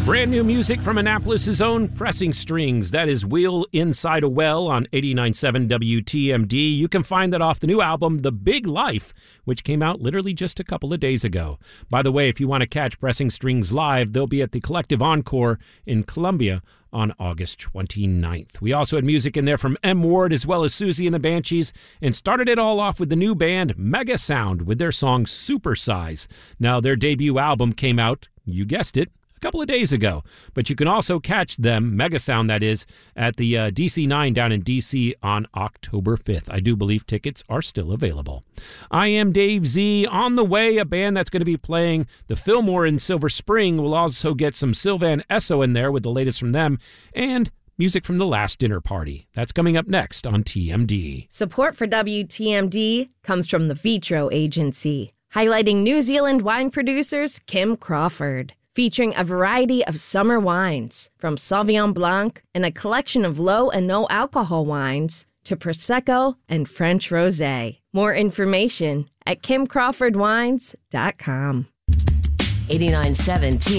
Brand new music from Annapolis' own Pressing Strings. That is Wheel Inside a Well on 89.7 WTMD. You can find that off the new album, The Big Life, which came out literally just a couple of days ago. By the way, if you want to catch Pressing Strings live, they'll be at the Collective Encore in Columbia on August 29th. We also had music in there from M. Ward as well as Susie and the Banshees, and started it all off with the new band Mega Sound with their song Supersize. Now, their debut album came out, you guessed it, a couple of days ago, but you can also catch them, Mega Sound that is, at the DC9 down in DC on October 5th. I do believe tickets are still available. I am Dave Z. On the way, a band that's going to be playing the Fillmore in Silver Spring. We'll also get some Sylvan Esso in there with the latest from them, and music from The Last Dinner Party. That's coming up next on TMD. Support for WTMD comes from the Vitro Agency, highlighting New Zealand wine producers Kim Crawford, featuring a variety of summer wines, from Sauvignon Blanc and a collection of low and no alcohol wines to Prosecco and French Rosé. More information at kimcrawfordwines.com. 89.7